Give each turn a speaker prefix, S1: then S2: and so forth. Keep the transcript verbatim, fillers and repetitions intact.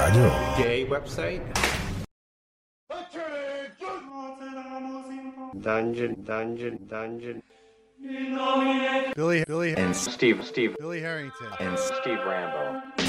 S1: Radio.
S2: Gay website. Dungeon, dungeon, dungeon.
S1: Billy, Billy,
S3: and Steve, Steve,
S1: Billy Harrington,
S3: and Steve Rambo.